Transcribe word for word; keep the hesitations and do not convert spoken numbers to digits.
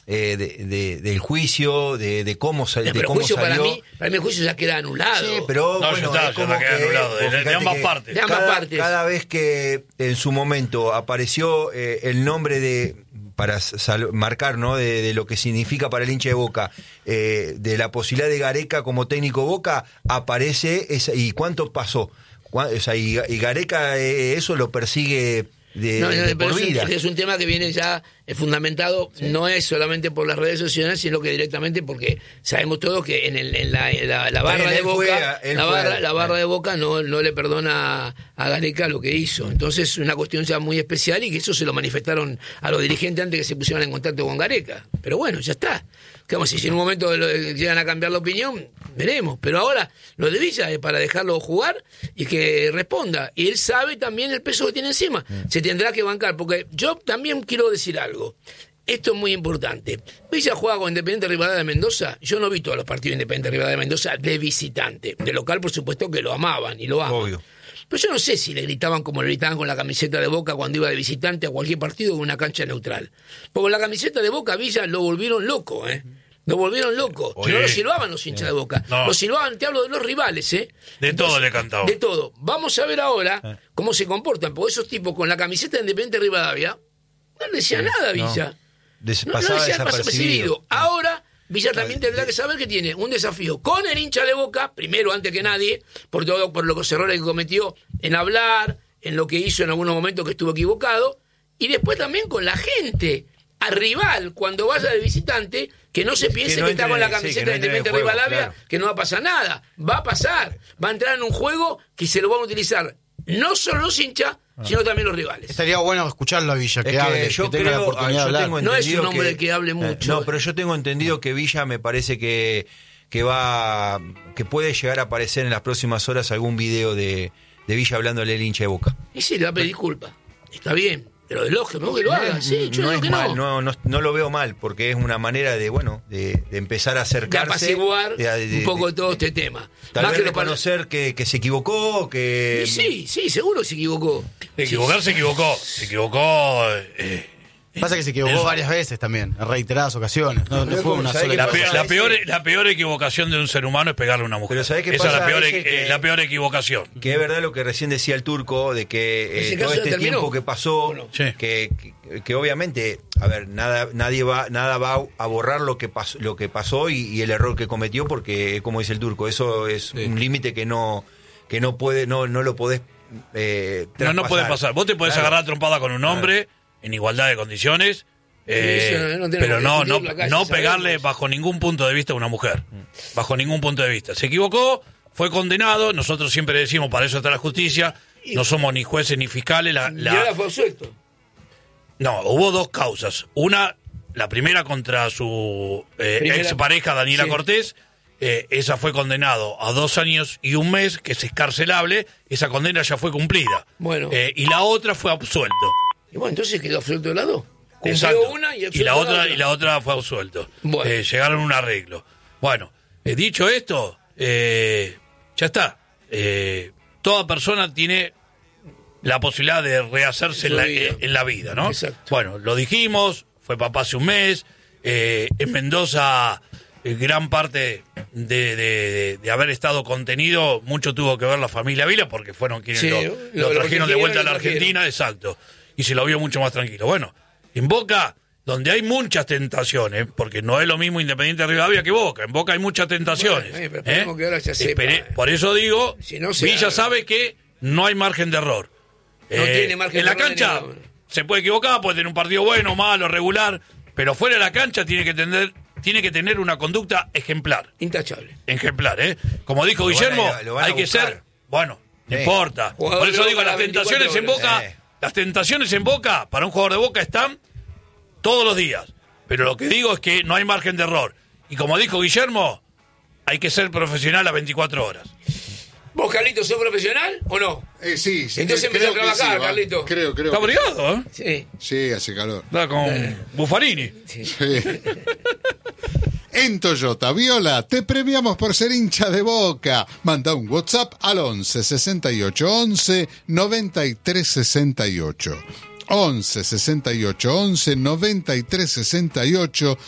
eh, de, de, del juicio, de, de cómo, sal, no, de cómo juicio salió. Para mí, para mí el juicio ya queda anulado. Sí, pero no, bueno, ya está, es como ya queda que, anulado, de, de ambas partes. De ambas cada, partes. Cada vez que en su momento apareció eh, el nombre de, para sal, marcar, ¿no? De, de lo que significa para el hincha de Boca, eh, de la posibilidad de Gareca como técnico Boca, aparece esa, ¿y cuánto pasó? O sea, y, y Gareca eh, eso lo persigue de, no, no, de por pero vida. Es un, es un tema que viene ya eh, fundamentado, sí. No es solamente por las redes sociales, sino que directamente porque sabemos todos que en, el, en, la, en la, la barra de Boca, a, la barra, a, la barra de Boca no, no le perdona a, a Gareca lo que hizo. Entonces es una cuestión ya muy especial y que eso se lo manifestaron a los dirigentes antes que se pusieran en contacto con Gareca. Pero bueno, ya está. Digamos, si en un momento lo, llegan a cambiar la opinión, veremos. Pero ahora lo de Villa es para dejarlo jugar y que responda. Y él sabe también el peso que tiene encima. Mm. Se tendrá que bancar, porque yo también quiero decir algo. Esto es muy importante. Villa juega con Independiente Rivadavia de Mendoza. Yo no vi todos los partidos de Independiente Rivadavia de Mendoza de visitante. De local, por supuesto, que lo amaban y lo aman. Obvio. Pero yo no sé si le gritaban como le gritaban con la camiseta de Boca cuando iba de visitante a cualquier partido en una cancha neutral. Porque la camiseta de Boca, Villa, lo volvieron loco, ¿eh? Lo volvieron loco. Oye, no lo silbaban los hinchas de Boca. No. Lo silbaban, te hablo de los rivales, ¿eh? De Entonces, todo le cantaban. De todo. Vamos a ver ahora cómo se comportan. Porque esos tipos con la camiseta de Independiente Rivadavia no le decía nada a Villa. No. Des- no, pasaba no decía desapercibido. Ahora Villa también tendrá que saber que tiene un desafío con el hincha de Boca, primero antes que nadie, por todo por los errores que cometió en hablar, en lo que hizo en algunos momentos que estuvo equivocado, y después también con la gente, al rival, cuando vaya de visitante, que no se piense que, no que está con la camiseta sí, de Independiente Rivadavia, claro. Que no va a pasar nada, va a pasar, va a entrar en un juego que se lo van a utilizar no solo los hinchas, sino también los rivales. Estaría bueno escucharlo a Villa, que, es que hable, yo que tenga creo, la oportunidad yo de hablar. tengo No es un hombre que, que hable mucho. No, pero yo tengo entendido que Villa me parece que, que va que puede llegar a aparecer en las próximas horas algún video de, de Villa hablándole al hincha de Boca. Y sí, le va a pedir disculpas. Está bien. Pero de lógico, ¿no? Que lo haga, sí, yo no digo es que mal, no. No, no, no lo veo mal, porque es una manera de, bueno, de, de empezar a acercarse. De apaciguar de, de, de, un poco de todo este tema. Tal Más vez que reconocer para... que, que se equivocó, que... Y sí, sí, seguro se equivocó. Equivocar sí, se equivocó, se equivocó... Eh, Pasa que se equivocó eso. varias veces también, en reiteradas ocasiones. No, no fue una sola. La, pe la, peor, la peor equivocación de un ser humano es pegarle a una mujer. Pero ¿sabés qué Esa pasa? es la peor, Es eh, que, la peor equivocación. Que es verdad lo que recién decía el Turco, de que eh, todo este tiempo que pasó, no? Sí. que, que, que obviamente, a ver, nada, nadie va, nada va a borrar lo que pasó, lo que pasó y, y el error que cometió, porque como dice el Turco, eso es sí. un límite que no, que no puede, no, no lo podés eh, no, no puede pasar. Vos te podés claro. agarrar trompada con un hombre claro. en igualdad de condiciones. Eh, no pero no, no, calle, no pegarle sabemos. bajo ningún punto de vista a una mujer, bajo ningún punto de vista. Se equivocó, fue condenado, nosotros siempre decimos, para eso está la justicia, no somos ni jueces ni fiscales. La, la... ¿Y ahora fue absuelto? No, hubo dos causas. Una, la primera contra su eh, expareja Daniela sí. Cortés, eh, esa fue condenado a dos años y un mes, que es escarcelable, esa condena ya fue cumplida. Bueno. Eh, y la otra fue absuelto. Y bueno, entonces quedó absuelto de lado. Exacto. Una y, y la otra, otra y la otra fue absuelto. Bueno. Eh, llegaron a un arreglo. Bueno, eh, dicho esto, eh, ya está. Eh, toda persona tiene la posibilidad de rehacerse en la, eh, en la vida, ¿no? Exacto. Bueno, lo dijimos, fue papá hace un mes. Eh, en Mendoza, eh, gran parte de, de, de, de haber estado contenido, mucho tuvo que ver la familia Vila, porque fueron quienes sí, lo, lo, lo trajeron lo de vuelta a la trajeron. Argentina, exacto. Y se lo vio mucho más tranquilo. Bueno. En Boca, donde hay muchas tentaciones, porque no es lo mismo Independiente de Rivadavia que Boca, en Boca hay muchas tentaciones. Bueno, pero esperemos ¿eh? que ahora ya sepa. Esperé, por eso digo, si no Villa haga. sabe que no hay margen de error. No eh, tiene margen en de la error. cancha se puede equivocar, puede tener un partido bueno, malo, regular, pero fuera de la cancha tiene que tener, tiene que tener una conducta ejemplar. Intachable. Ejemplar, ¿eh? Como dijo lo Guillermo, van a, lo van a hay que buscar. ser, bueno, no sí. importa. Jugador por eso digo, las Boca, tentaciones en Boca, eh. las tentaciones en Boca, para un jugador de Boca están todos los días, pero lo que digo es que no hay margen de error. Y como dijo Guillermo, hay que ser profesional a veinticuatro horas. ¿Vos, Carlito, sos profesional o no? Eh, sí, sí. Entonces empezó a trabajar, sí, Carlito. Creo, creo. Está abrigado, ¿eh? Sí. Sí, hace calor. Está con eh. Buffarini. Sí. sí. En Toyota Viola te premiamos por ser hincha de Boca. Manda un WhatsApp al once sesenta y ocho once noventa y tres sesenta y ocho. once sesenta y ocho once noventa y tres sesenta y ocho